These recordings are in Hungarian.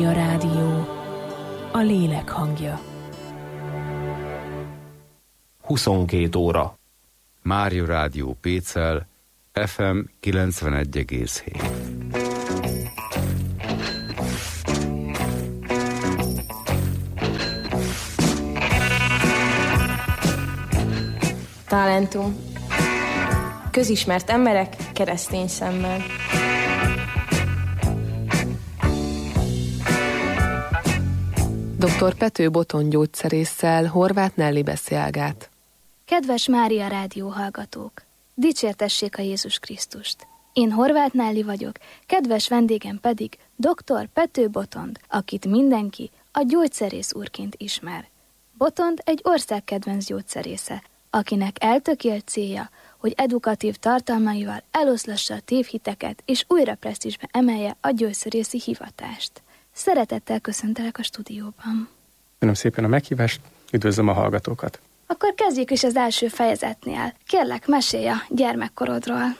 Mária Rádió, a lélek hangja. 22 óra. Mária Rádió Pécel, FM 91,7. Talentum. Közismert emberek keresztény szemmel. Dr. Pető Botond gyógyszerésszel Horváth Nelly beszélgát. Kedves Mária Rádió hallgatók! Dicsértessék a Jézus Krisztust! Én Horváth Nelly vagyok, kedves vendégem pedig Dr. Pető Botond, akit mindenki a gyógyszerész úrként ismer. Botond egy országkedvenc gyógyszerésze, akinek eltökélt célja, hogy edukatív tartalmaival eloszlassa a tévhiteket és újra presztízsbe emelje a gyógyszerészi hivatást. Szeretettel köszöntelek a stúdióban. Köszönöm szépen a meghívást, üdvözlöm a hallgatókat. Akkor kezdjük is az első fejezetnél. Kérlek, mesélj a gyermekkorodról.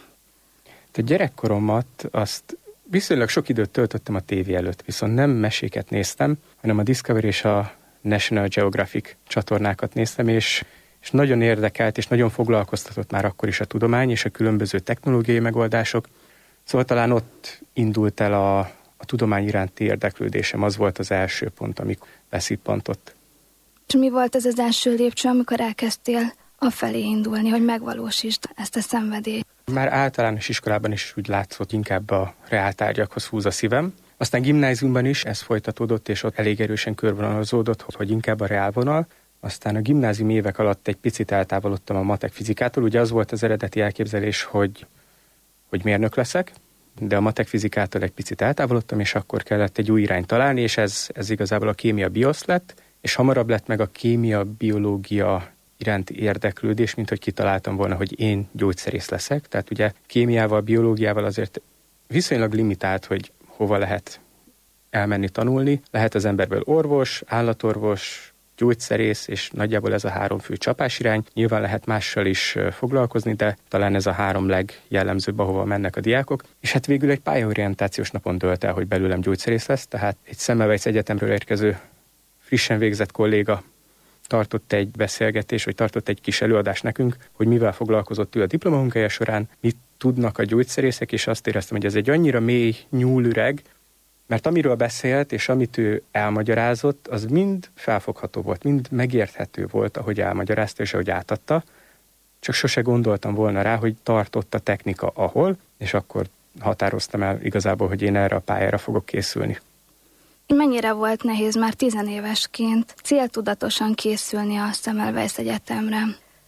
A gyerekkoromat azt viszonylag sok időt töltöttem a tévé előtt, viszont nem meséket néztem, hanem a Discovery és a National Geographic csatornákat néztem, és nagyon érdekelt, és nagyon foglalkoztatott már akkor is a tudomány és a különböző technológiai megoldások. Szóval talán ott indult el a tudomány iránti érdeklődésem, az volt az első pont, amikor beszippantott. És mi volt ez az első lépcső, amikor elkezdtél afelé indulni, hogy megvalósítsd ezt a szenvedélyt? Már általános iskolában is úgy látszott, inkább a reáltárgyakhoz húz a szívem. Aztán gimnáziumban is ez folytatódott, és ott elég erősen körvonalazódott, hogy inkább a reálvonal. Aztán a gimnáziumi évek alatt egy picit eltávolodtam a matek fizikától. Ugye az volt az eredeti elképzelés, hogy mérnök leszek, de a matek fizikától egy picit eltávolodtam, és akkor kellett egy új irányt találni, és ez igazából a kémia biosz lett, és hamarabb lett meg a kémia-biológia iránti érdeklődés, mint hogy kitaláltam volna, hogy én gyógyszerész leszek. Tehát ugye kémiával, biológiával azért viszonylag limitált, hogy hova lehet elmenni tanulni. Lehet az emberből orvos, állatorvos, gyógyszerész, és nagyjából ez a 3 fő csapásirány. Nyilván lehet mással is foglalkozni, de talán ez a 3 legjellemzőbb, ahova mennek a diákok. És hát végül egy pályaorientációs napon dölt el, hogy belőlem gyógyszerész lesz, tehát egy Semmelweis Egyetemről érkező frissen végzett kolléga tartott egy beszélgetés, vagy tartott egy kis előadást nekünk, hogy mivel foglalkozott ő a diplomamunkája során, mit tudnak a gyógyszerészek, és azt éreztem, hogy ez egy annyira mély nyúlüreg, mert amiről beszélt, és amit ő elmagyarázott, az mind felfogható volt, mind megérthető volt, ahogy elmagyarázta, és ahogy átadta. Csak sose gondoltam volna rá, hogy tartott a technika ahol, és akkor határoztam el igazából, hogy én erre a pályára fogok készülni. Mennyire volt nehéz már 10 évesként céltudatosan készülni a Semmelweis Egyetemre?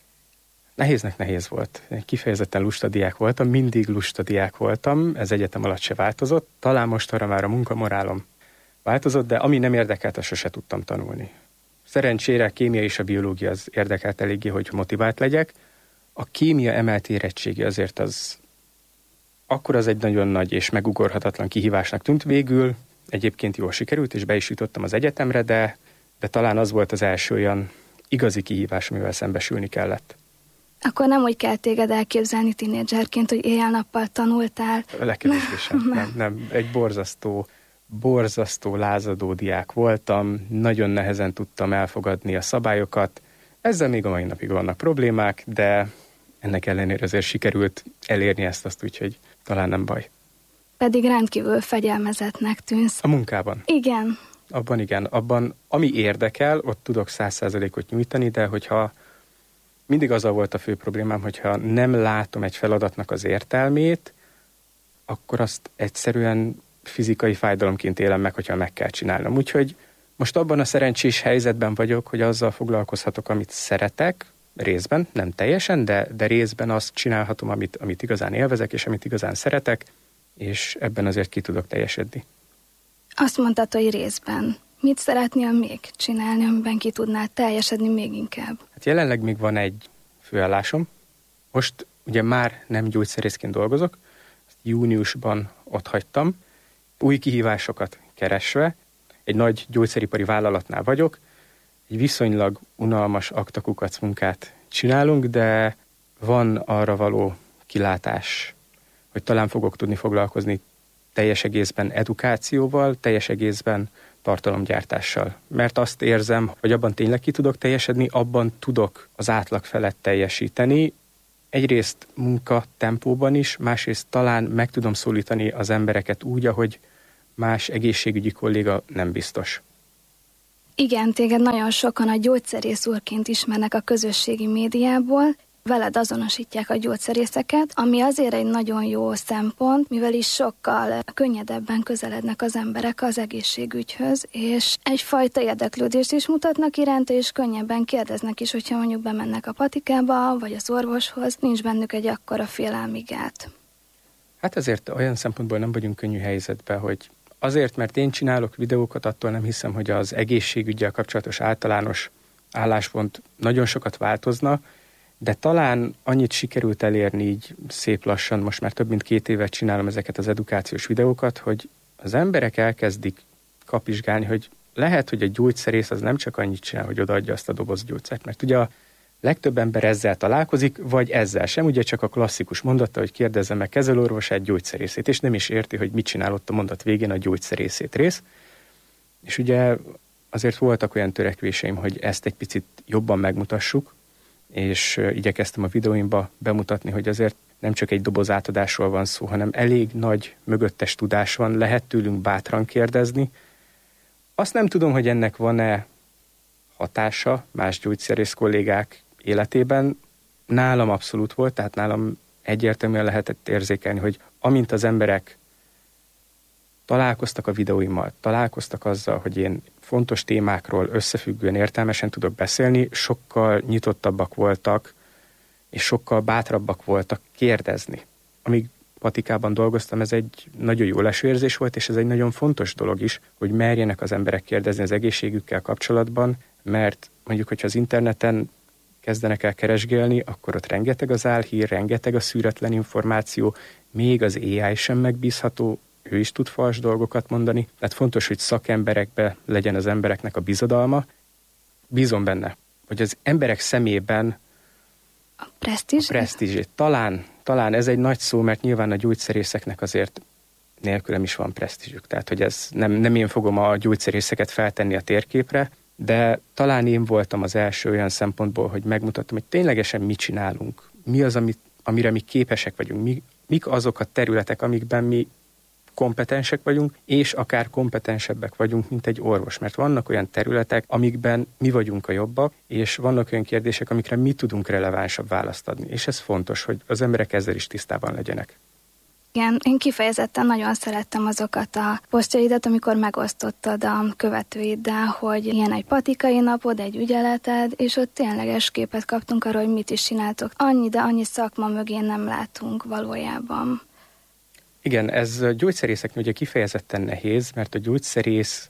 Nehéz volt. Kifejezetten lusta diák voltam, mindig lusta diák voltam, ez egyetem alatt se változott. Talán mostanra már a munkamorálom változott, de ami nem érdekelt, azt sose tudtam tanulni. Szerencsére a kémia és a biológia az érdekelt eléggé, hogy motivált legyek. A kémia emelt érettségi azért az egy nagyon nagy és megugorhatatlan kihívásnak tűnt. Végül egyébként jól sikerült, és be is jutottam az egyetemre, de talán az volt az első olyan igazi kihívás, amivel szembesülni kellett. Akkor nem úgy kell téged elképzelni tínédzserként, hogy éjjel-nappal tanultál? Legkevésbé sem. Nem. Egy borzasztó lázadó diák voltam, nagyon nehezen tudtam elfogadni a szabályokat. Ezzel még a mai napig vannak problémák, de ennek ellenére azért sikerült elérni ezt, úgyhogy talán nem baj. Pedig rendkívül fegyelmezettnek tűnsz. A munkában? Igen. Abban igen. Abban, ami érdekel, ott tudok 100%-ot nyújtani, de hogyha mindig azzal volt a fő problémám, hogyha nem látom egy feladatnak az értelmét, akkor azt egyszerűen fizikai fájdalomként élem meg, hogyha meg kell csinálnom. Úgyhogy most abban a szerencsés helyzetben vagyok, hogy azzal foglalkozhatok, amit szeretek, részben, nem teljesen, de részben azt csinálhatom, amit igazán élvezek, és amit igazán szeretek, és ebben azért ki tudok teljesedni. Azt mondtad, hogy részben. Mit szeretnél még csinálni, amiben ki tudnál teljesedni még inkább? Hát jelenleg még van egy főállásom. Most ugye már nem gyógyszerészként dolgozok, ezt júniusban otthagytam. Új kihívásokat keresve, egy nagy gyógyszeripari vállalatnál vagyok, egy viszonylag unalmas aktakukac munkát csinálunk, de van arra való kilátás, hogy talán fogok tudni foglalkozni teljes egészben edukációval, teljes egészben tartalomgyártással. Mert azt érzem, hogy abban tényleg ki tudok teljesedni, abban tudok az átlag felett teljesíteni. Egyrészt munkatempóban is, másrészt talán meg tudom szólítani az embereket úgy, ahogy más egészségügyi kolléga nem biztos. Igen, téged nagyon sokan a gyógyszerész úrként ismernek a közösségi médiából, veled azonosítják a gyógyszerészeket, ami azért egy nagyon jó szempont, mivel is sokkal könnyedebben közelednek az emberek az egészségügyhöz, és egyfajta érdeklődést is mutatnak iránta, és könnyebben kérdeznek is, hogyha mondjuk bemennek a patikába, vagy az orvoshoz, nincs bennük egy akkora félelmi gát. Hát ezért olyan szempontból nem vagyunk könnyű helyzetben, hogy azért, mert én csinálok videókat, attól nem hiszem, hogy az egészségüggyel kapcsolatos általános álláspont nagyon sokat változna, de talán annyit sikerült elérni így szép lassan, most már több mint 2 évet csinálom ezeket az edukációs videókat, hogy az emberek elkezdik kapizsgálni, hogy lehet, hogy a gyógyszerész az nem csak annyit csinál, hogy odaadja azt a doboz gyógyszert, mert ugye a legtöbb ember ezzel találkozik, vagy ezzel sem, ugye csak a klasszikus mondata, hogy kérdezze meg kezelőorvosát, gyógyszerészét, és nem is érti, hogy mit csinál ott a mondat végén a gyógyszerészét rész. És ugye azért voltak olyan törekvéseim, hogy ezt egy picit jobban megmutassuk, és igyekeztem a videóimba bemutatni, hogy azért nem csak egy doboz átadásról van szó, hanem elég nagy mögöttes tudás van, lehet tőlünk bátran kérdezni. Azt nem tudom, hogy ennek van-e hatása más gyógyszerész kollégák életében. Nálam abszolút volt, tehát nálam egyértelműen lehetett érzékelni, hogy amint az emberek találkoztak a videóimmal, találkoztak azzal, hogy én fontos témákról összefüggően értelmesen tudok beszélni, sokkal nyitottabbak voltak, és sokkal bátrabbak voltak kérdezni. Amíg patikában dolgoztam, ez egy nagyon jó lesőérzés volt, és ez egy nagyon fontos dolog is, hogy merjenek az emberek kérdezni az egészségükkel kapcsolatban, mert mondjuk, hogyha az interneten kezdenek el keresgélni, akkor ott rengeteg az álhír, rengeteg a szűretlen információ, még az AI sem megbízható, ő is tud fals dolgokat mondani. Tehát fontos, hogy szakemberekbe legyen az embereknek a bizodalma. Bízom benne, hogy az emberek szemében a presztízsét. Talán ez egy nagy szó, mert nyilván a gyógyszerészeknek azért nélkülem is van presztízsük. Tehát, hogy ez nem én fogom a gyógyszerészeket feltenni a térképre, de talán én voltam az első olyan szempontból, hogy megmutattam, hogy ténylegesen mit csinálunk. Mi az, amire mi képesek vagyunk. Mik azok a területek, amikben mi kompetensek vagyunk, és akár kompetensebbek vagyunk, mint egy orvos. Mert vannak olyan területek, amikben mi vagyunk a jobbak, és vannak olyan kérdések, amikre mi tudunk relevánsabb választ adni. És ez fontos, hogy az emberek ezzel is tisztában legyenek. Igen, én kifejezetten nagyon szerettem azokat a posztjaidat, amikor megosztottad a követőiddel, hogy ilyen egy patikai napod, egy ügyeleted, és ott tényleges képet kaptunk arról, hogy mit is csináltok. Annyi szakma mögé nem látunk valójában. Igen, ez a gyógyszerészeknél ugye kifejezetten nehéz, mert a gyógyszerész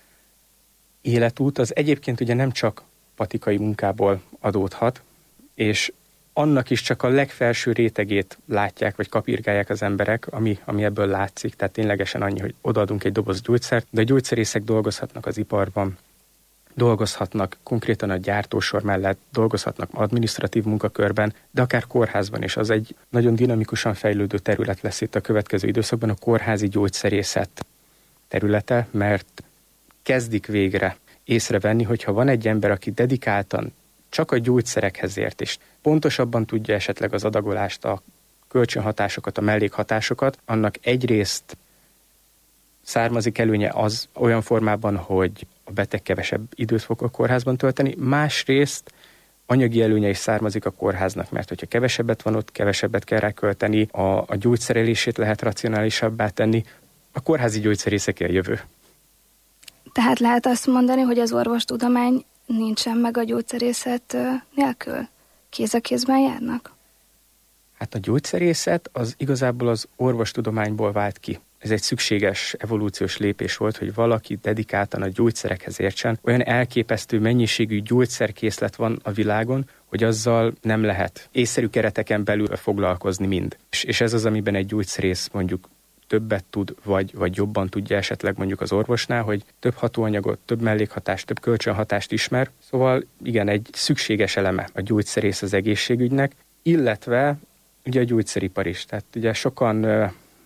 életút az egyébként ugye nem csak patikai munkából adódhat, és annak is csak a legfelső rétegét látják, vagy kapirgálják az emberek, ami ebből látszik. Tehát ténylegesen annyi, hogy odaadunk egy doboz gyógyszert, de a gyógyszerészek dolgozhatnak az iparban, dolgozhatnak konkrétan a gyártósor mellett, dolgozhatnak adminisztratív munkakörben, de akár kórházban is. Az egy nagyon dinamikusan fejlődő terület lesz itt a következő időszakban, a kórházi gyógyszerészet területe, mert kezdik végre észrevenni, hogyha van egy ember, aki dedikáltan csak a gyógyszerekhez ért, és pontosabban tudja esetleg az adagolást, a kölcsönhatásokat, a mellékhatásokat, annak egyrészt származik előnye az olyan formában, hogy a beteg kevesebb időt fog a kórházban tölteni, másrészt anyagi előnye is származik a kórháznak, mert hogyha kevesebbet van ott, kevesebbet kell rá költeni, a gyógyszerelését lehet racionálisabbá tenni, a kórházi gyógyszerészeké a jövő. Tehát lehet azt mondani, hogy az orvostudomány nincsen meg a gyógyszerészet nélkül? Kéz a kézben járnak? Hát a gyógyszerészet az igazából az orvostudományból vált ki. Ez egy szükséges evolúciós lépés volt, hogy valaki dedikáltan a gyógyszerekhez értsen. Olyan elképesztő mennyiségű gyógyszerkészlet van a világon, hogy azzal nem lehet észszerű kereteken belül foglalkozni mind. És ez az, amiben egy gyógyszerész mondjuk többet tud, vagy jobban tudja esetleg mondjuk az orvosnál, hogy több hatóanyagot, több mellékhatást, több kölcsönhatást ismer. Szóval igen, egy szükséges eleme a gyógyszerész az egészségügynek, illetve ugye a gyógyszeripar is. Tehát ugye sokan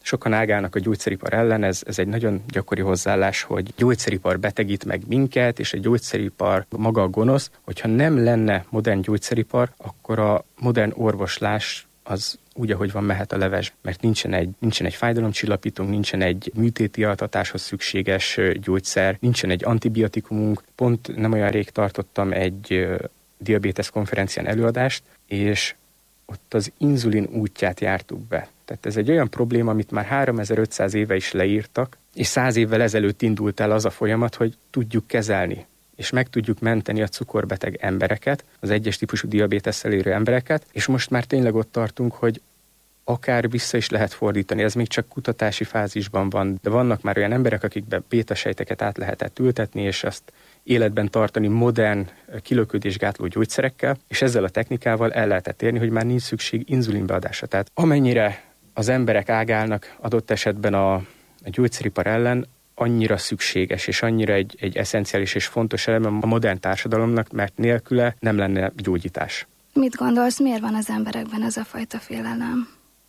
Sokan ágálnak a gyógyszeripar ellen, ez egy nagyon gyakori hozzáállás, hogy gyógyszeripar betegít meg minket, és a gyógyszeripar maga a gonosz. Hogyha nem lenne modern gyógyszeripar, akkor a modern orvoslás az úgy, ahogy van, mehet a leves, mert nincsen egy fájdalomcsillapítónk, nincsen egy műtéti altatáshoz szükséges gyógyszer, nincsen egy antibiotikumunk. Pont nem olyan rég tartottam egy diabétesz konferencián előadást, és ott az inzulin útját jártuk be. Tehát ez egy olyan probléma, amit már 3500 éve is leírtak, és 100 évvel ezelőtt indult el az a folyamat, hogy tudjuk kezelni, és meg tudjuk menteni a cukorbeteg embereket, az egyes típusú diabétesszel élő embereket, és most már tényleg ott tartunk, hogy akár vissza is lehet fordítani. Ez még csak kutatási fázisban van, de vannak már olyan emberek, akikbe bétasejteket át lehetett ültetni, és azt életben tartani modern kilöködésgátló gyógyszerekkel, és ezzel a technikával el lehetett érni, hogy már nincs szükség inzulinbeadásra. Tehát amennyire az emberek ágálnak adott esetben a gyógyszeripar ellen, annyira szükséges, és annyira egy eszenciális és fontos eleme a modern társadalomnak, mert nélküle nem lenne gyógyítás. Mit gondolsz, miért van az emberekben ez a fajta félelem?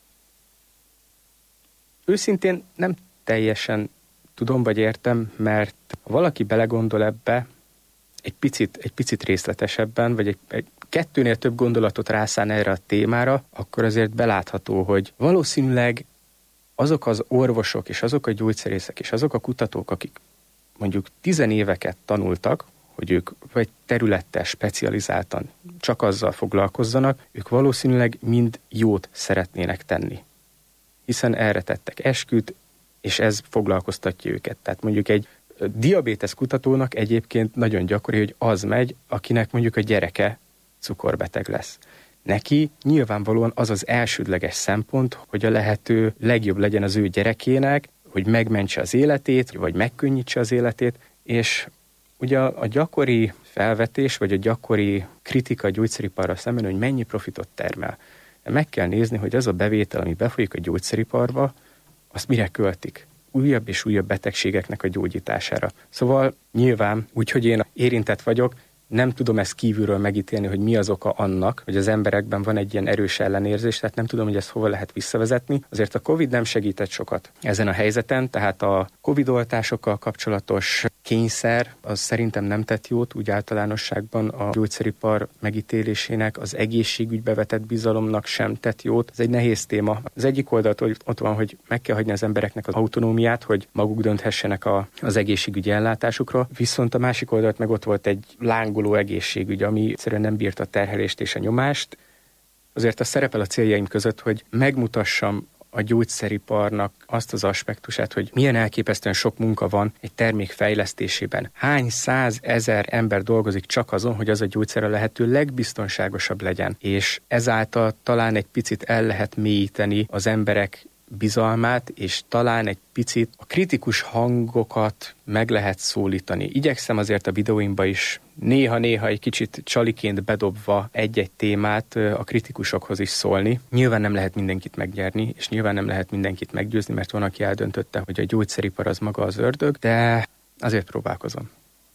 Őszintén nem teljesen tudom, vagy értem, mert ha valaki belegondol ebbe egy picit részletesebben, vagy egy kettőnél több gondolatot rászán erre a témára, akkor azért belátható, hogy valószínűleg azok az orvosok, és azok a gyógyszerészek, és azok a kutatók, akik mondjuk 10 éveket tanultak, hogy ők vagy területtel specializáltan csak azzal foglalkozzanak, ők valószínűleg mind jót szeretnének tenni. Hiszen erre tettek esküt, és ez foglalkoztatja őket. Tehát mondjuk egy diabétesz kutatónak egyébként nagyon gyakori, hogy az megy, akinek mondjuk a gyereke cukorbeteg lesz. Neki nyilvánvalóan az az elsődleges szempont, hogy a lehető legjobb legyen az ő gyerekének, hogy megmentse az életét, vagy megkönnyítse az életét, és ugye a gyakori felvetés, vagy a gyakori kritika a gyógyszeriparra szemben, hogy mennyi profitot termel. Meg kell nézni, hogy az a bevétel, ami befolyik a gyógyszeriparba, azt mire költik. Újabb és újabb betegségeknek a gyógyítására. Szóval nyilván, úgyhogy én érintett vagyok, nem tudom ezt kívülről megítélni, hogy mi az oka annak, hogy az emberekben van egy ilyen erős ellenérzés, tehát nem tudom, hogy ezt hova lehet visszavezetni. Azért a Covid nem segített sokat ezen a helyzeten, tehát a Covid-oltásokkal kapcsolatos kényszer, az szerintem nem tett jót, úgy általánosságban a gyógyszeripar megítélésének, az egészségügybe vetett bizalomnak sem tett jót. Ez egy nehéz téma. Az egyik oldalt ott van, hogy meg kell hagyni az embereknek az autonómiát, hogy maguk dönthessenek az egészségügyi ellátásukról, viszont a másik oldalt meg ott volt egy lángoló egészségügy, ami egyszerűen nem bírta a terhelést és a nyomást. Azért az szerepel a céljaim között, hogy megmutassam a gyógyszeriparnak azt az aspektusát, hogy milyen elképesztően sok munka van egy termék fejlesztésében. Hány 100 000 ember dolgozik csak azon, hogy az a gyógyszer a lehető legbiztonságosabb legyen. És ezáltal talán egy picit el lehet mélyíteni az emberek bizalmát, és talán egy picit a kritikus hangokat meg lehet szólítani. Igyekszem azért a videóimba is néha-néha egy kicsit csaliként bedobva egy-egy témát a kritikusokhoz is szólni. Nyilván nem lehet mindenkit megnyerni, és nyilván nem lehet mindenkit meggyőzni, mert van, aki eldöntötte, hogy a gyógyszeripar az maga az ördög, de azért próbálkozom.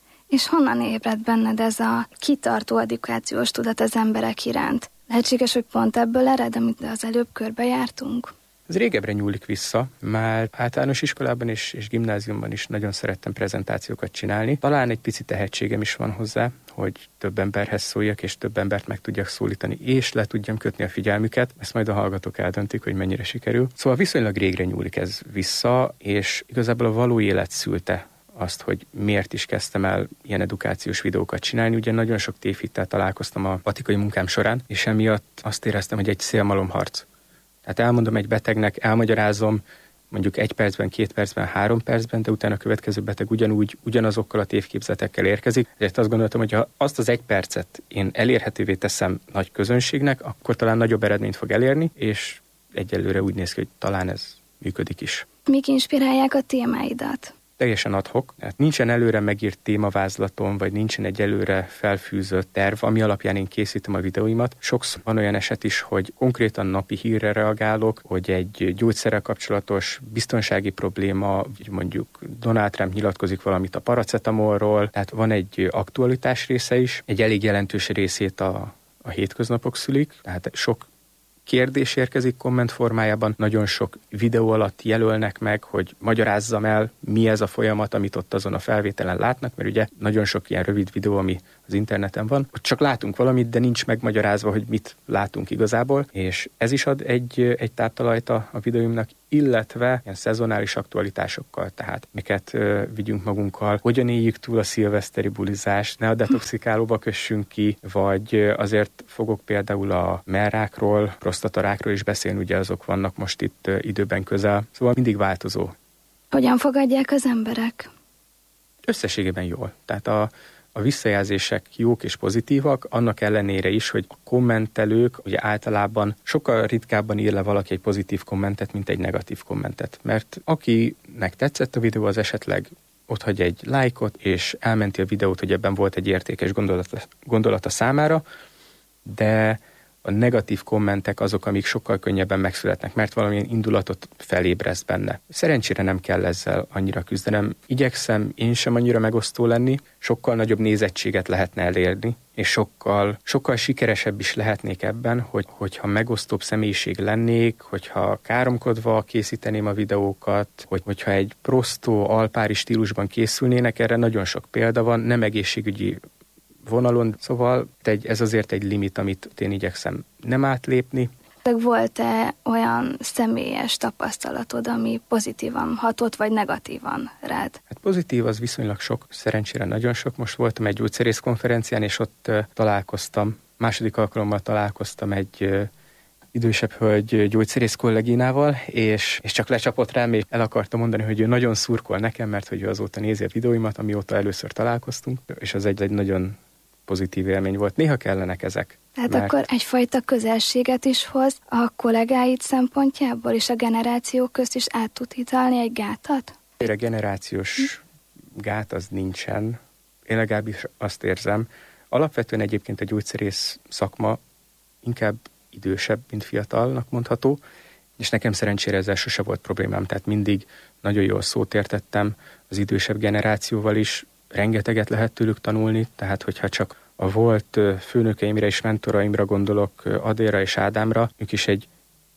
És honnan ébred benned ez a kitartó edukációs tudat az emberek iránt? Lehetséges, hogy pont ebből ered, amit az előbb körbejártunk? Ez régebbre nyúlik vissza, már általános iskolában és gimnáziumban is nagyon szerettem prezentációkat csinálni. Talán egy pici tehetségem is van hozzá, hogy több emberhez szóljak, és több embert meg tudjak szólítani, és le tudjam kötni a figyelmüket. Ezt majd a hallgatók eldöntik, hogy mennyire sikerül. Szóval viszonylag régre nyúlik ez vissza, és igazából a való élet szülte azt, hogy miért is kezdtem el ilyen edukációs videókat csinálni. Ugye nagyon sok tévhittel találkoztam a patikai munkám során, és emiatt azt éreztem, hogy egy szélmalomharc. Tehát elmondom egy betegnek, elmagyarázom mondjuk 1 percben, 2 percben, 3 percben, de utána a következő beteg ugyanazokkal a tévképzetekkel érkezik. Ezért azt gondoltam, hogy ha azt az 1 percet én elérhetővé teszem nagy közönségnek, akkor talán nagyobb eredményt fog elérni, és egyelőre úgy néz ki, hogy talán ez működik is. Mik inspirálják a témáidat? Teljesen ad hoc. Hát nincsen előre megírt témavázlatom, vagy nincsen egy előre felfűzött terv, ami alapján én készítem a videóimat. Sokszor van olyan eset is, hogy konkrétan napi hírre reagálok, hogy egy gyógyszerrel kapcsolatos biztonsági probléma, mondjuk Donald Trump nyilatkozik valamit a paracetamolról, tehát van egy aktualitás része is, egy elég jelentős részét a hétköznapok szülik, tehát sok kérdés érkezik komment formájában, nagyon sok videó alatt jelölnek meg, hogy magyarázzam el, mi ez a folyamat, amit ott azon a felvételen látnak, mert ugye nagyon sok ilyen rövid videó, ami az interneten van, hogy csak látunk valamit, de nincs megmagyarázva, hogy mit látunk igazából, és ez is ad egy táptalajt a videóimnak, illetve ilyen szezonális aktualitásokkal, tehát miket vigyünk magunkkal, hogyan éljük túl a szilveszteri bulizást, ne a detoxikálóba kössünk ki, vagy azért fogok például a mellrákról, prostatarákról is beszélni, ugye azok vannak most itt időben közel, szóval mindig változó. Hogyan fogadják az emberek? Összességében jól. Tehát a visszajelzések jók és pozitívak, annak ellenére is, hogy a kommentelők ugye általában sokkal ritkábban ír le valaki egy pozitív kommentet, mint egy negatív kommentet. Mert akinek tetszett a videó, az esetleg otthagy egy lájkot, és elmenti a videót, hogy ebben volt egy értékes gondolata számára, de a negatív kommentek azok, amik sokkal könnyebben megszületnek, mert valamilyen indulatot felébreszt benne. Szerencsére nem kell ezzel annyira küzdenem. Igyekszem én sem annyira megosztó lenni, sokkal nagyobb nézettséget lehetne elérni, és sokkal sikeresebb is lehetnék ebben, hogyha megosztóbb személyiség lennék, hogyha káromkodva készíteném a videókat, hogyha egy prostó, alpári stílusban készülnének, erre nagyon sok példa van, nem egészségügyi vonalon, szóval ez azért egy limit, amit én igyekszem nem átlépni. Volt-e olyan személyes tapasztalatod, ami pozitívan hatott, vagy negatívan rád? Hát pozitív az viszonylag sok, szerencsére nagyon sok. Most voltam egy gyógyszerész konferencián, és ott második alkalommal találkoztam egy idősebb hölgy gyógyszerész kolléginával, és csak lecsapott rám, és el akarta mondani, hogy ő nagyon szurkol nekem, mert hogy ő azóta nézi a videóimat, amióta először találkoztunk, és az egy nagyon pozitív élmény volt. Néha kellenek ezek. Tehát akkor egyfajta közelséget is hoz a kollégáid szempontjából, és a generációk közt is át tud hidalni egy gátat? A generációs gát az nincsen. Én legalábbis azt érzem. Alapvetően egyébként a gyógyszerész szakma inkább idősebb, mint fiatalnak mondható, és nekem szerencsére ezzel sose volt problémám, tehát mindig nagyon jól szót értettem az idősebb generációval is, rengeteget lehet tőlük tanulni, tehát hogyha csak a volt főnökeimre és mentoraimra gondolok, Adélra és Ádámra, ők is egy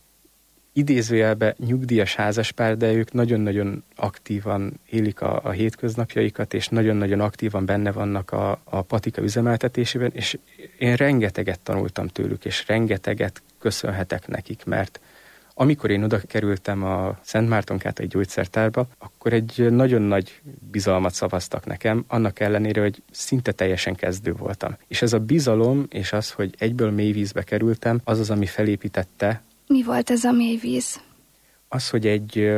idézőjelbe nyugdíjas házaspár, de ők nagyon-nagyon aktívan élik a hétköznapjaikat, és nagyon-nagyon aktívan benne vannak a patika üzemeltetésében, és én rengeteget tanultam tőlük, és rengeteget köszönhetek nekik, mert amikor én oda kerültem a Szent Mártonkátai gyógyszertárba, akkor egy nagyon nagy bizalmat szavaztak nekem, annak ellenére, hogy szinte teljesen kezdő voltam. És ez a bizalom, és az, hogy egyből mély vízbe kerültem, az az, ami felépítette. Mi volt ez a mély víz? Az, hogy egy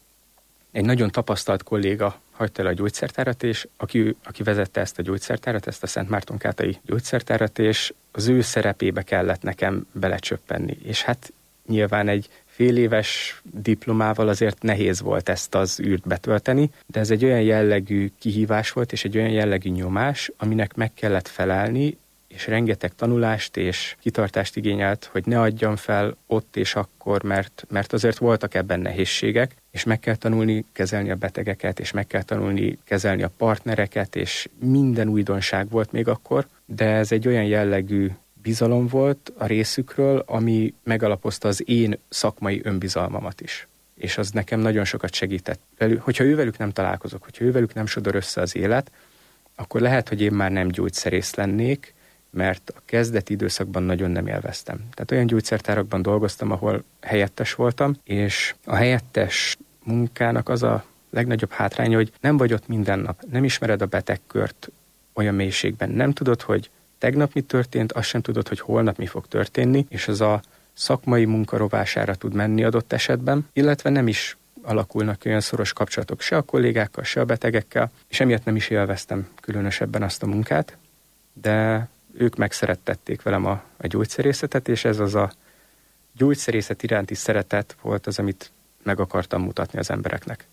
nagyon tapasztalt kolléga hagyta el a gyógyszertárat, és aki vezette ezt a gyógyszertárat, ezt a Szent Mártonkátai gyógyszertárat, és az ő szerepébe kellett nekem belecsöppenni. És hát nyilván egy fél éves diplomával azért nehéz volt ezt az űrt betölteni, de ez egy olyan jellegű kihívás volt, és egy olyan jellegű nyomás, aminek meg kellett felelni, és rengeteg tanulást és kitartást igényelt, hogy ne adjam fel ott és akkor, mert azért voltak ebben nehézségek, és meg kell tanulni kezelni a betegeket, és meg kell tanulni kezelni a partnereket, és minden újdonság volt még akkor, de ez egy olyan jellegű bizalom volt a részükről, ami megalapozta az én szakmai önbizalmamat is. És az nekem nagyon sokat segített. Hogyha ővelük nem találkozok, hogyha ővelük nem sodor össze az élet, akkor lehet, hogy én már nem gyógyszerész lennék, mert a kezdeti időszakban nagyon nem élveztem. Tehát olyan gyógyszertárakban dolgoztam, ahol helyettes voltam, és a helyettes munkának az a legnagyobb hátránya, hogy nem vagy ott minden nap, nem ismered a betegkört olyan mélységben, nem tudod, hogy tegnap mi történt, azt sem tudod, hogy holnap mi fog történni, és az a szakmai munka rovására tud menni adott esetben, illetve nem is alakulnak olyan szoros kapcsolatok se a kollégákkal, se a betegekkel, és emiatt nem is élveztem különösebben azt a munkát, de ők megszerettették velem a gyógyszerészetet, és ez az a gyógyszerészet iránti szeretet volt az, amit meg akartam mutatni az embereknek.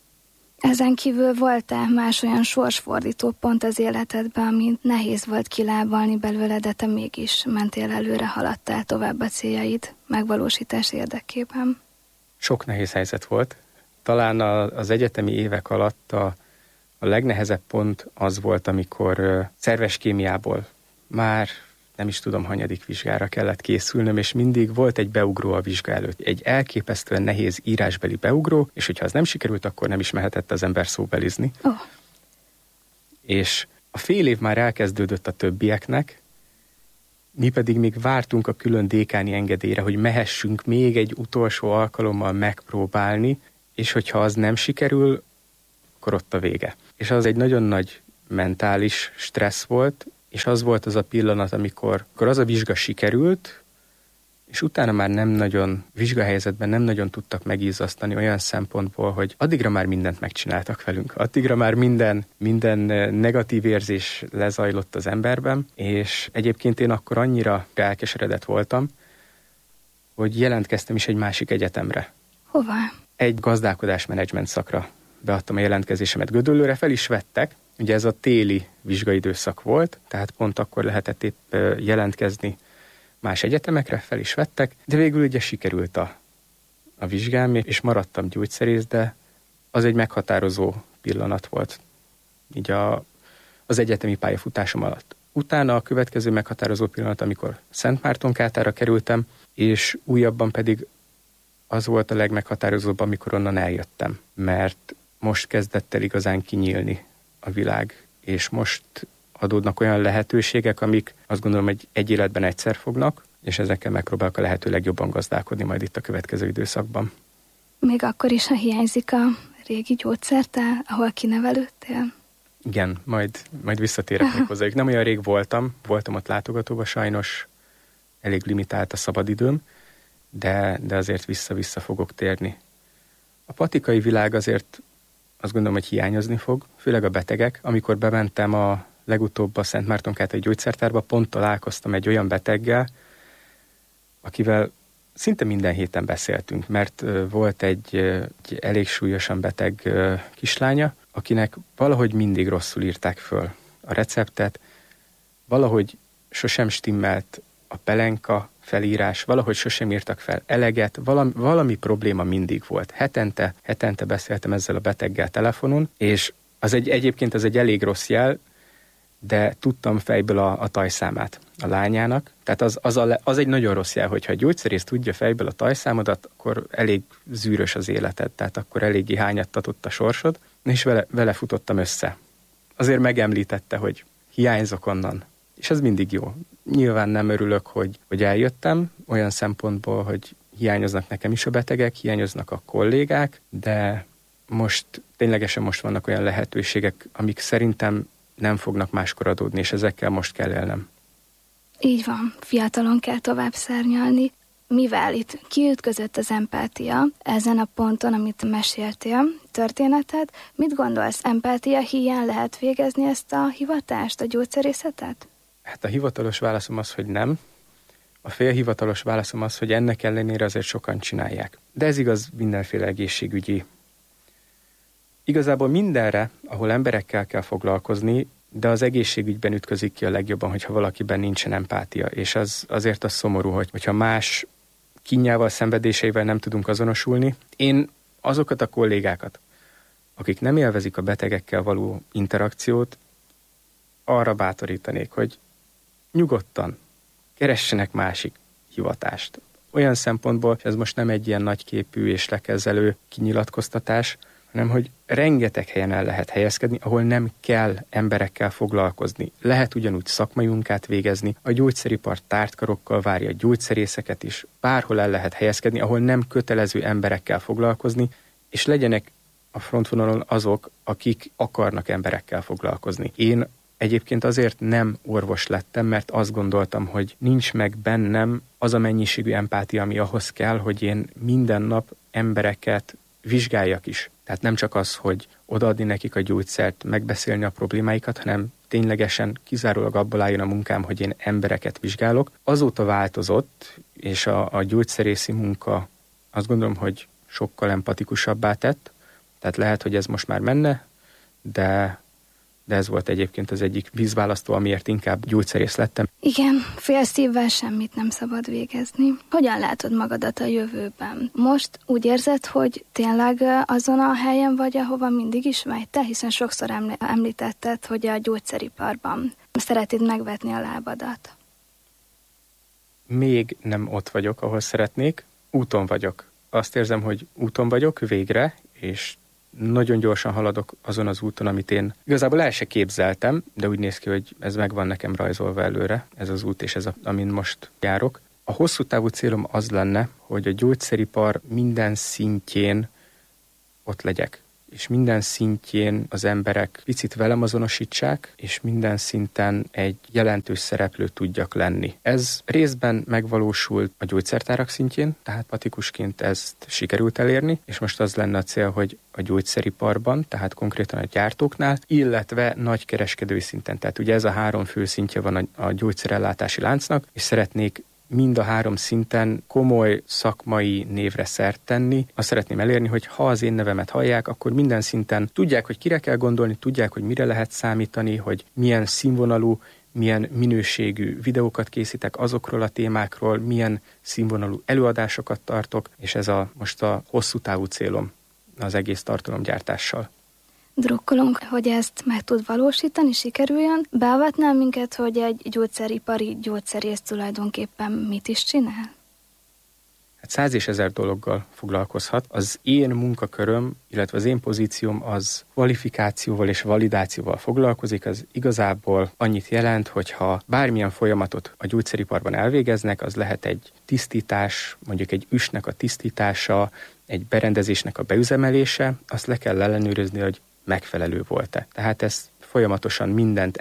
Ezen kívül volt-e más olyan sorsfordító pont az életedben, amit nehéz volt kilábalni belőle, de te mégis mentél előre, haladtál tovább a céljaid megvalósítás érdekében? Sok nehéz helyzet volt. Talán az egyetemi évek alatt a legnehezebb pont az volt, amikor szerves kémiából már nem is tudom, hanyadik vizsgára kellett készülnöm, és mindig volt egy beugró a vizsga előtt. Egy elképesztően nehéz írásbeli beugró, és hogyha az nem sikerült, akkor nem is mehetett az ember szóbelizni. Oh. És a fél év már elkezdődött a többieknek, mi pedig még vártunk a külön dékáni engedélyre, hogy mehessünk még egy utolsó alkalommal megpróbálni, és hogyha az nem sikerül, akkor ott a vége. És az egy nagyon nagy mentális stressz volt, és az volt az a pillanat, amikor az a vizsga sikerült, és utána már nem nagyon, vizsgahelyzetben nem nagyon tudtak megízasztani olyan szempontból, hogy addigra már mindent megcsináltak velünk. Addigra már minden negatív érzés lezajlott az emberben, és egyébként én akkor annyira elkeseredett voltam, hogy jelentkeztem is egy másik egyetemre. Hova? Egy gazdálkodásmenedzsment szakra beadtam a jelentkezésemet Gödöllőre, fel is vettek. Ugye ez a téli vizsgaidőszak volt, tehát pont akkor lehetett épp jelentkezni más egyetemekre, fel is vettek, de végül ugye sikerült a vizsgám, és maradtam gyógyszerész, de az egy meghatározó pillanat volt így az egyetemi pályafutásom alatt. Utána a következő meghatározó pillanat, amikor Szentmártonkátára kerültem, és újabban pedig az volt a legmeghatározóbb, amikor onnan eljöttem, mert most kezdett el igazán kinyílni a világ, és most adódnak olyan lehetőségek, amik azt gondolom, hogy egy életben egyszer fognak, és ezekkel megpróbálok a lehető legjobban gazdálkodni majd itt a következő időszakban. Még akkor is, ha hiányzik a régi gyógyszertár, ahol kinevelődtél? Igen, majd visszatérek még hozzájuk. Nem olyan rég voltam ott látogatóba, sajnos elég limitált a szabadidőm, de azért vissza-vissza fogok térni. A patikai világ azért azt gondolom, hogy hiányozni fog, főleg a betegek. Amikor bementem a legutóbb a Szentmártonkátai gyógyszertárba, pont találkoztam egy olyan beteggel, akivel szinte minden héten beszéltünk, mert volt egy elég súlyosan beteg kislánya, akinek valahogy mindig rosszul írták föl a receptet, valahogy sosem stimmelt a pelenka felírás, valahogy sosem írtak fel eleget, valami probléma mindig volt. Hetente beszéltem ezzel a beteggel telefonon, és egyébként az egy elég rossz jel, de tudtam fejből a tajszámát a lányának. Tehát az egy nagyon rossz jel, hogyha a gyógyszerész tudja fejből a tajszámodat, akkor elég zűrös az életed, tehát akkor eléggé hányattatott a sorsod, és vele futottam össze. Azért megemlítette, hogy hiányzok onnan, és ez mindig jó. Nyilván nem örülök, hogy eljöttem, olyan szempontból, hogy hiányoznak nekem is a betegek, hiányoznak a kollégák, de ténylegesen most vannak olyan lehetőségek, amik szerintem nem fognak máskor adódni, és ezekkel most kell élnem. Így van, fiatalon kell tovább szárnyalni, mivel itt kiütközött az empátia ezen a ponton, amit meséltél, történeted, mit gondolsz, empátia híján lehet végezni ezt a hivatást, a gyógyszerészetet? Hát a hivatalos válaszom az, hogy nem. A félhivatalos válaszom az, hogy ennek ellenére azért sokan csinálják. De ez igaz mindenféle egészségügyi. Igazából mindenre, ahol emberekkel kell foglalkozni, de az egészségügyben ütközik ki a legjobban, hogyha valakiben nincsen empátia. És azért az szomorú, hogyha más kínjával, szenvedéseivel nem tudunk azonosulni. Én azokat a kollégákat, akik nem élvezik a betegekkel való interakciót, arra bátorítanék, hogy nyugodtan keressenek másik hivatást. Olyan szempontból, ez most nem egy ilyen nagyképű és lekezelő kinyilatkoztatás, hanem hogy rengeteg helyen el lehet helyezkedni, ahol nem kell emberekkel foglalkozni. Lehet ugyanúgy szakmai munkát végezni, a gyógyszeripar tártkarokkal várja a gyógyszerészeket is, bárhol el lehet helyezkedni, ahol nem kötelező emberekkel foglalkozni, és legyenek a frontvonalon azok, akik akarnak emberekkel foglalkozni. Én egyébként azért nem orvos lettem, mert azt gondoltam, hogy nincs meg bennem az a mennyiségű empátia, ami ahhoz kell, hogy én minden nap embereket vizsgáljak is. Tehát nem csak az, hogy odaadni nekik a gyógyszert, megbeszélni a problémáikat, hanem ténylegesen kizárólag abból álljon a munkám, hogy én embereket vizsgálok. Azóta változott, és a gyógyszerészi munka azt gondolom, hogy sokkal empatikusabbá tett. Tehát lehet, hogy ez most már menne, de ez volt egyébként az egyik vízválasztó, amiért inkább gyógyszerész lettem. Igen, fél szívvel semmit nem szabad végezni. Hogyan látod magadat a jövőben? Most úgy érzed, hogy tényleg azon a helyen vagy, ahova mindig is vágytál, hiszen sokszor említetted, hogy a gyógyszeriparban szeretnéd megvetni a lábadat. még nem ott vagyok, ahol szeretnék, úton vagyok. Azt érzem, hogy úton vagyok végre, és nagyon gyorsan haladok azon az úton, amit én igazából el se képzeltem, de úgy néz ki, hogy ez megvan nekem rajzolva előre, ez az út és ez amin most járok. A hosszú távú célom az lenne, hogy a gyógyszeripar minden szintjén ott legyek, és minden szintjén az emberek picit velem azonosítsák, és minden szinten egy jelentős szereplő tudjak lenni. Ez részben megvalósult a gyógyszertárak szintjén, tehát patikusként ezt sikerült elérni, és most az lenne a cél, hogy a gyógyszeriparban, tehát konkrétan a gyártóknál, illetve nagykereskedői szinten. Tehát ugye ez a 3 fő szintje van a gyógyszerellátási láncnak, és szeretnék mind a 3 szinten komoly szakmai névre szert tenni. Azt szeretném elérni, hogy ha az én nevemet hallják, akkor minden szinten tudják, hogy kire kell gondolni, tudják, hogy mire lehet számítani, hogy milyen színvonalú, milyen minőségű videókat készítek azokról a témákról, milyen színvonalú előadásokat tartok, és ez most a hosszú távú célom az egész tartalomgyártással. Drukkolunk, hogy ezt meg tud valósítani, sikerüljön. Beavatnál minket, hogy egy gyógyszeripari gyógyszerész tulajdonképpen mit is csinál? Hát 100 és 1000 dologgal foglalkozhat. Az én munkaköröm, illetve az én pozícióm az kvalifikációval és validációval foglalkozik. Az igazából annyit jelent, hogyha bármilyen folyamatot a gyógyszeriparban elvégeznek, az lehet egy tisztítás, mondjuk egy üstnek a tisztítása, egy berendezésnek a beüzemelése, azt le kell ellenőrizni, hogy megfelelő volt-e. Tehát ezt folyamatosan mindent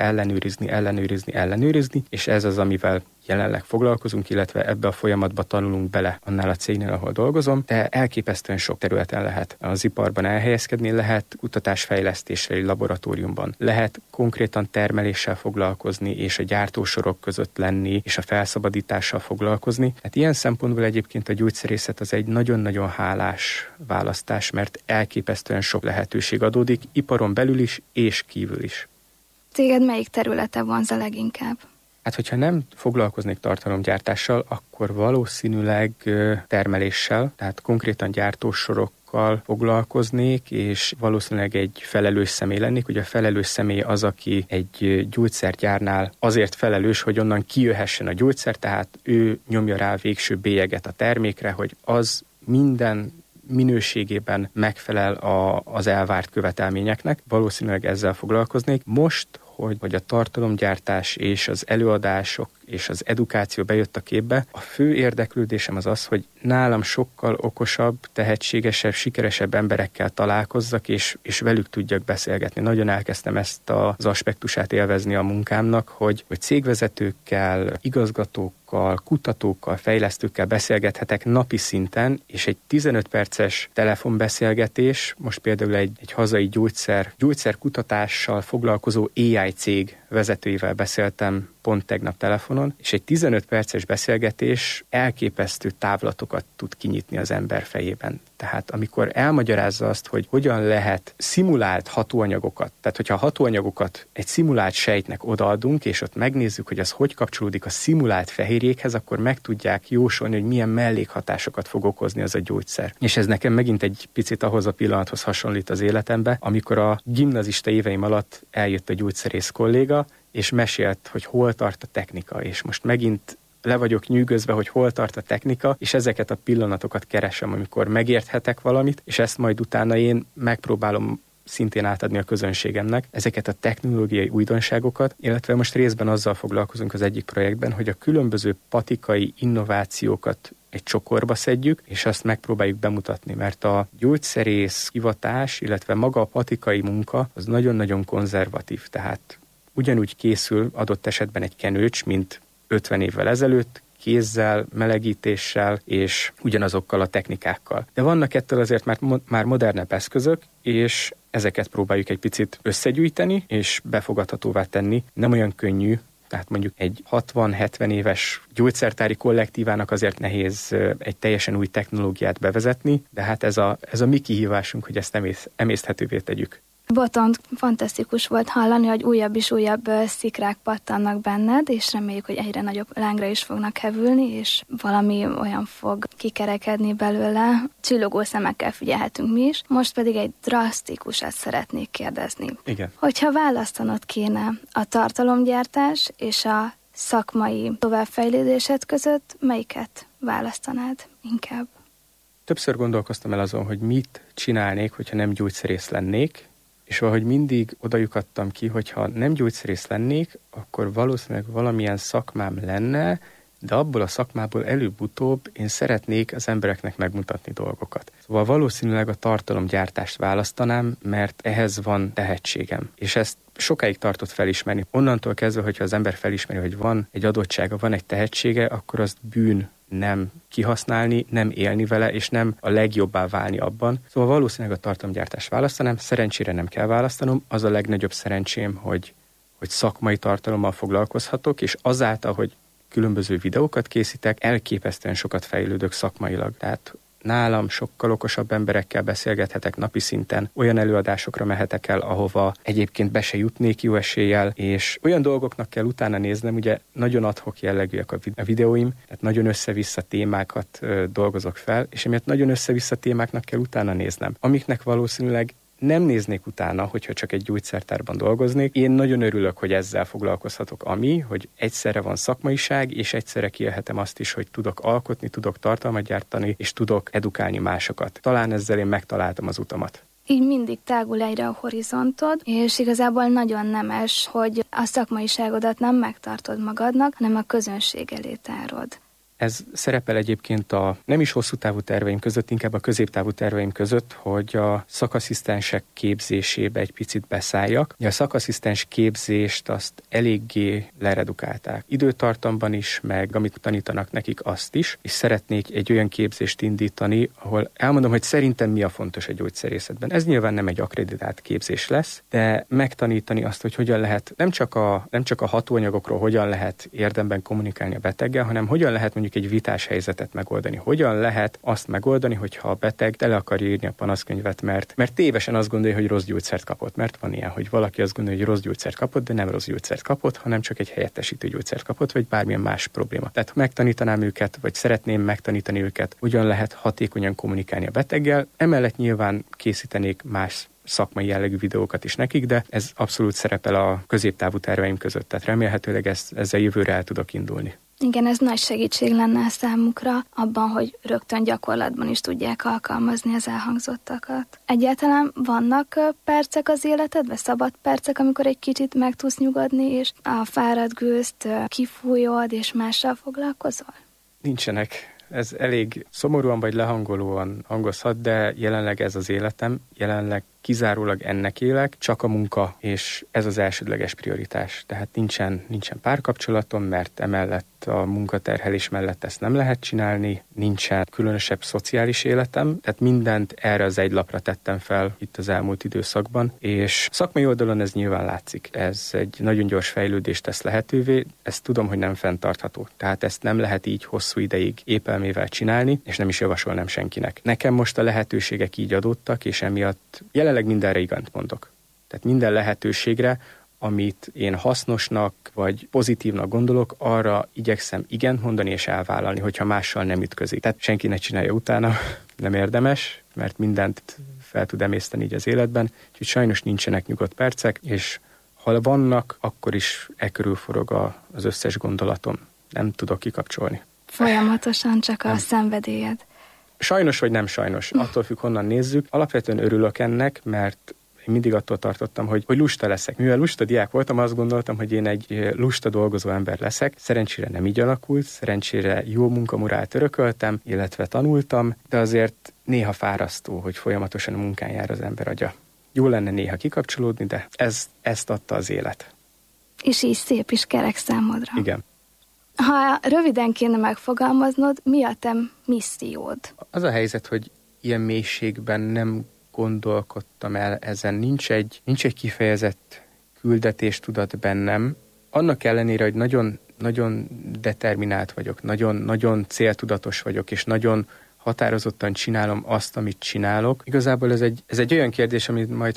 ellenőrizni, és ez az, amivel jelenleg foglalkozunk, illetve ebbe a folyamatba tanulunk bele annál a cégnél, ahol dolgozom, de elképesztően sok területen lehet az iparban elhelyezkedni, lehet kutatásfejlesztéssel egy laboratóriumban, lehet konkrétan termeléssel foglalkozni, és a gyártósorok között lenni, és a felszabadítással foglalkozni. Hát ilyen szempontból egyébként a gyógyszerészet az egy nagyon-nagyon hálás választás, mert elképesztően sok lehetőség adódik, iparon belül is, és kívül is. Téged melyik területe vonz a leginkább? Hát, hogyha nem foglalkoznék tartalomgyártással, akkor valószínűleg termeléssel, tehát konkrétan gyártósorokkal foglalkoznék, és valószínűleg egy felelős személy lennék. Ugye a felelős személy az, aki egy gyógyszergyárnál azért felelős, hogy onnan kijöhessen a gyógyszer, tehát ő nyomja rá a végső bélyeget a termékre, hogy az minden minőségében megfelel az elvárt követelményeknek. Valószínűleg ezzel foglalkoznék. Most, hogy a tartalomgyártás és az előadások és az edukáció bejött a képbe, a fő érdeklődésem az, hogy nálam sokkal okosabb, tehetségesebb, sikeresebb emberekkel találkozzak, és velük tudjak beszélgetni. Nagyon elkezdtem ezt az aspektusát élvezni a munkámnak, hogy cégvezetőkkel, igazgatókkal, kutatókkal, fejlesztőkkel beszélgethetek napi szinten, és egy 15 perces telefonbeszélgetés, most például egy hazai gyógyszerkutatással foglalkozó AI cég vezetőivel beszéltem pont tegnap telefonon, és egy 15 perces beszélgetés elképesztő távlatokat tud kinyitni az ember fejében. Tehát amikor elmagyarázza azt, hogy hogyan lehet szimulált hatóanyagokat, tehát hogyha a hatóanyagokat egy szimulált sejtnek odaadunk, és ott megnézzük, hogy az hogy kapcsolódik a szimulált fehérjékhez, akkor meg tudják jósolni, hogy milyen mellékhatásokat fog okozni az a gyógyszer. És ez nekem megint egy picit ahhoz a pillanathoz hasonlít az életembe, amikor a gimnazista éveim alatt eljött a gyógyszerész kolléga, és mesélt, hogy hol tart a technika, és most megint le vagyok nyűgözve, hogy hol tart a technika, és ezeket a pillanatokat keresem, amikor megérthetek valamit, és ezt majd utána én megpróbálom szintén átadni a közönségemnek ezeket a technológiai újdonságokat, illetve most részben azzal foglalkozunk az egyik projektben, hogy a különböző patikai innovációkat egy csokorba szedjük, és azt megpróbáljuk bemutatni, mert a gyógyszerész hivatás, illetve maga a patikai munka az nagyon-nagyon konzervatív, tehát ugyanúgy készül adott esetben egy kenőcs, mint 50 évvel ezelőtt, kézzel, melegítéssel és ugyanazokkal a technikákkal. De vannak ettől azért már modernebb eszközök, és ezeket próbáljuk egy picit összegyűjteni és befogadhatóvá tenni. Nem olyan könnyű, tehát mondjuk egy 60-70 éves gyógyszertári kollektívának azért nehéz egy teljesen új technológiát bevezetni, de hát ez a mi kihívásunk, hogy ezt emészthetővé tegyük. Botond, fantasztikus volt hallani, hogy újabb és újabb szikrák pattannak benned, és reméljük, hogy egyre nagyobb lángra is fognak hevülni, és valami olyan fog kikerekedni belőle. Csillogó szemekkel figyelhetünk mi is. Most pedig egy drasztikusat szeretnék kérdezni. Igen. Hogyha választanod kéne a tartalomgyártás és a szakmai továbbfejlődésed között melyiket választanád inkább? Többször gondolkoztam el azon, hogy mit csinálnék, hogyha nem gyógyszerész lennék, és valahogy mindig oda lyukadtam ki, hogyha nem gyógyszerész lennék, akkor valószínűleg valamilyen szakmám lenne, de abból a szakmából előbb-utóbb én szeretnék az embereknek megmutatni dolgokat. Szóval valószínűleg a tartalomgyártást választanám, mert ehhez van tehetségem. És ezt sokáig tartott felismerni. Onnantól kezdve, hogyha az ember felismeri, hogy van egy adottsága, van egy tehetsége, akkor azt bűn nem kihasználni, nem élni vele, és nem a legjobbá válni abban. Szóval valószínűleg a tartalomgyártást választanám, szerencsére nem kell választanom. Az a legnagyobb szerencsém, hogy szakmai tartalommal foglalkozhatok, és azáltal, hogy különböző videókat készítek, elképesztően sokat fejlődök szakmailag. Tehát nálam sokkal okosabb emberekkel beszélgethetek napi szinten, olyan előadásokra mehetek el, ahova egyébként be se jutnék jó eséllyel, és olyan dolgoknak kell utána néznem, ugye nagyon ad-hoc jellegűek a videóim, tehát nagyon össze-vissza témákat dolgozok fel, és emiatt nagyon össze-vissza témáknak kell utána néznem, amiknek valószínűleg nem néznék utána, hogyha csak egy gyógyszertárban dolgoznék. Én nagyon örülök, hogy ezzel foglalkozhatok, hogy egyszerre van szakmaiság, és egyszerre kiélhetem azt is, hogy tudok alkotni, tudok tartalmat gyártani, és tudok edukálni másokat. Talán ezzel én megtaláltam az utamat. Így mindig tágul egyre a horizontod, és igazából nagyon nemes, hogy a szakmaiságodat nem megtartod magadnak, hanem a közönség elé tárod. Ez szerepel egyébként nem is hosszú távú terveim között, inkább a középtávú terveim között, hogy a szakasszisztensek képzésébe egy picit beszálljak. A szakasszisztens képzést azt eléggé leredukálták. Időtartamban is, meg amit tanítanak nekik azt is, és szeretnék egy olyan képzést indítani, ahol elmondom, hogy szerintem mi a fontos a gyógyszerészetben. Ez nyilván nem egy akkreditált képzés lesz, de megtanítani azt, hogy hogyan lehet nem csak a hatóanyagokról hogyan lehet érdemben kommunikálni a beteggel, hanem hogyan lehet mondjuk egy vitás helyzetet megoldani. Hogyan lehet azt megoldani, hogyha a beteg tele akarja írni a panaszkönyvet, mert tévesen azt gondolja, hogy rossz gyógyszert kapott. Mert van ilyen, hogy valaki azt gondolja, hogy rossz gyógyszert kapott, de nem rossz gyógyszert kapott, hanem csak egy helyettesítő gyógyszert kapott, vagy bármilyen más probléma. Tehát megtanítanám őket, vagy szeretném megtanítani őket, hogyan lehet hatékonyan kommunikálni a beteggel. Emellett nyilván készítenék más szakmai jellegű videókat is nekik, de ez abszolút szerepel a középtávú terveim között. Tehát remélhetőleg ezzel jövőre el tudok indulni. Igen, ez nagy segítség lenne számukra abban, hogy rögtön gyakorlatban is tudják alkalmazni az elhangzottakat. Egyáltalán vannak percek az életedben, szabad percek, amikor egy kicsit meg tudsz nyugodni, és a fáradt gőzt kifújod, és mással foglalkozol? Nincsenek. Ez elég szomorúan vagy lehangolóan hangozhat, de jelenleg ez az életem, jelenleg kizárólag ennek élek, csak a munka, és ez az elsődleges prioritás. Tehát nincsen párkapcsolatom, mert emellett a munkaterhelés mellett ezt nem lehet csinálni, nincsen különösebb szociális életem, tehát mindent erre az egy lapra tettem fel itt az elmúlt időszakban, és szakmai oldalon ez nyilván látszik. Ez egy nagyon gyors fejlődést tesz lehetővé, ezt tudom, hogy nem fenntartható. Tehát ezt nem lehet így hosszú ideig épelmével csinálni, és nem is javasolnám senkinek. Nekem most a lehetőségek így adódtak, és emiatt jelenleg mindenre igent mondok. Tehát minden lehetőségre, amit én hasznosnak vagy pozitívnak gondolok, arra igyekszem igent mondani és elvállalni, hogyha mással nem ütközik. Tehát senki ne csinálja utána, nem érdemes, mert mindent fel tud emészteni így az életben, úgyhogy sajnos nincsenek nyugodt percek, és ha vannak, akkor is körül forog az összes gondolatom. Nem tudok kikapcsolni. Folyamatosan csak a szenvedélyed. Sajnos vagy nem sajnos, attól függ, honnan nézzük. Alapvetően örülök ennek, mert én mindig attól tartottam, hogy lusta leszek. Mivel lusta diák voltam, azt gondoltam, hogy én egy lusta dolgozó ember leszek. Szerencsére nem így alakult, szerencsére jó munkamorát örököltem, illetve tanultam, de azért néha fárasztó, hogy folyamatosan a munkán jár az ember agya. Jó lenne néha kikapcsolódni, de ezt adta az élet. És így szép is kerek számodra. Igen. Ha röviden kéne megfogalmaznod, mi a te missziód? Az a helyzet, hogy ilyen mélységben nem gondolkodtam el ezen. Nincs egy kifejezett küldetéstudat bennem. Annak ellenére, hogy nagyon, nagyon determinált vagyok, nagyon céltudatos vagyok, és nagyon határozottan csinálom azt, amit csinálok. Igazából ez egy olyan kérdés, amit majd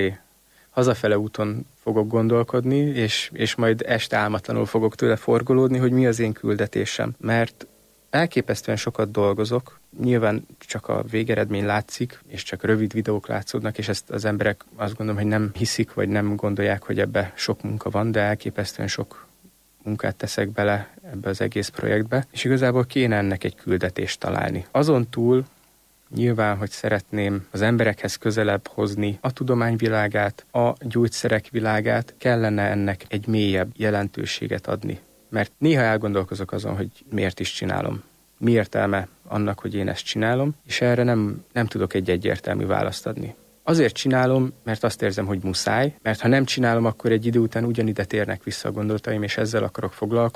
hazafele úton fogok gondolkodni, és majd este álmatlanul fogok tőle forgolódni, hogy mi az én küldetésem. Mert elképesztően sokat dolgozok, nyilván csak a végeredmény látszik, és csak rövid videók látszódnak, és ezt az emberek azt gondolom, hogy nem hiszik, vagy nem gondolják, hogy ebbe sok munka van, de elképesztően sok munkát teszek bele ebbe az egész projektbe, és igazából kéne ennek egy küldetést találni. Azon túl nyilván, hogy szeretném az emberekhez közelebb hozni a tudományvilágát, a gyógyszerek világát, kellene ennek egy mélyebb jelentőséget adni. Mert néha elgondolkozok azon, hogy miért is csinálom. Mi értelme annak, hogy én ezt csinálom, és erre nem tudok egy egyértelmű választ adni. Azért csinálom, mert azt érzem, hogy muszáj, mert ha nem csinálom, akkor egy idő után ugyanide térnek vissza a gondolataim, és ezzel akarok foglalkozni,